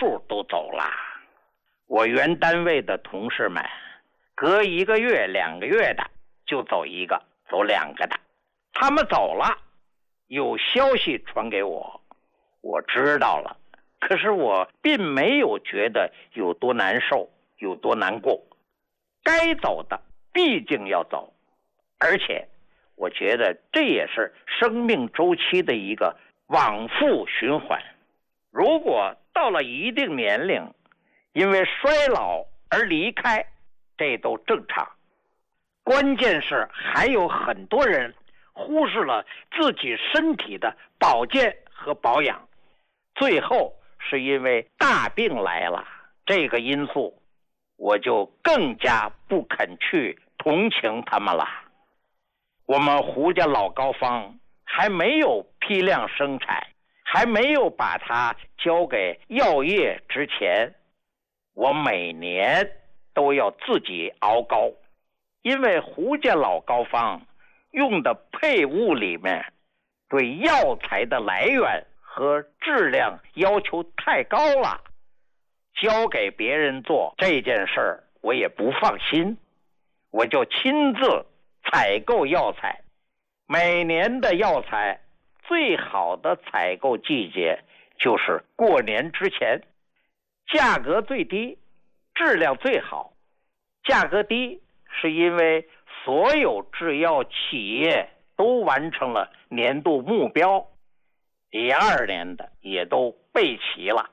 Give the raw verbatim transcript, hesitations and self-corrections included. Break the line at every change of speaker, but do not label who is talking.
数都走了。我原单位的同事们，隔一个月、两个月的就走一个、走两个的。他们走了，有消息传给我，我知道了。可是我并没有觉得有多难受，有多难过。该走的毕竟要走，而且我觉得这也是生命周期的一个往复循环。如果到了一定年龄，因为衰老而离开，这都正常。关键是还有很多人忽视了自己身体的保健和保养，最后是因为大病来了，这个因素我就更加不肯去同情他们了。我们胡家老膏坊还没有批量生产，还没有把它交给药业之前，我每年都要自己熬膏，因为胡家老膏坊用的配物里面对药材的来源和质量要求太高了，交给别人做这件事儿我也不放心，我就亲自采购药材。每年的药材最好的采购季节就是过年之前，价格最低，质量最好。价格低是因为所有制药企业都完成了年度目标，第二年的也都备齐了。